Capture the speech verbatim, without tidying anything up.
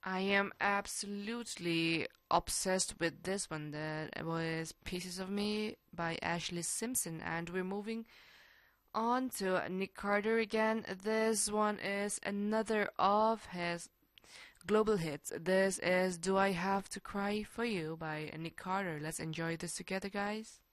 I am absolutely obsessed with this one. That was Pieces of Me by Ashley Simpson, and we're moving on to Nick Carter again. This one is another of his global hits. This is Do I Have to Cry for You by Nick Carter. Let's enjoy this together, guys.